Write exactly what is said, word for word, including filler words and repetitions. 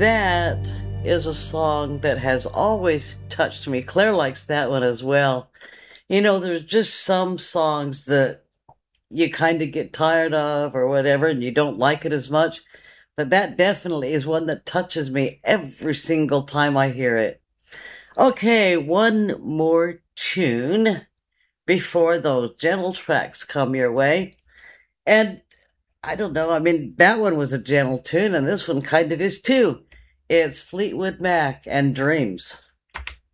That is a song that has always touched me. Claire likes that one as well. You know, there's just some songs that you kind of get tired of or whatever, and you don't like it as much. But that definitely is one that touches me every single time I hear it. Okay, one more tune before those gentle tracks come your way. And I don't know, I mean, that one was a gentle tune, and this one kind of is too. It's Fleetwood Mac and Dreams.